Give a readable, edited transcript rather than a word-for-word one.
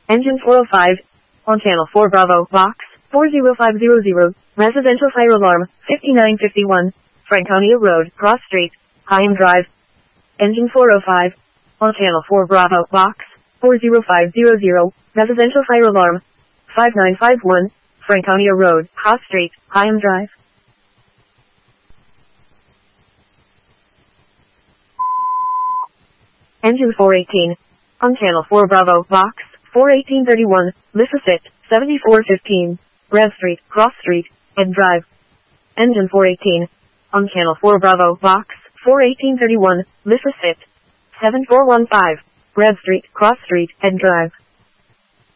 Engine 405. On channel 4 Bravo, box 40500. Residential fire alarm, 5951. Franconia Road, Cross Street, Hyam Drive. Engine 405. On channel 4 Bravo, box 40500. Residential fire alarm, 5951. Franconia Road, Cross Street, Hyam Drive. Engine 418. On channel 4 Bravo, box 41831, Lissasit, 7415. Rev Street, Cross Street, Ed Drive. Engine 418. On channel 4 Bravo, box 41831, Lissasit, 7415. Rev Street, Cross Street, Ed Drive.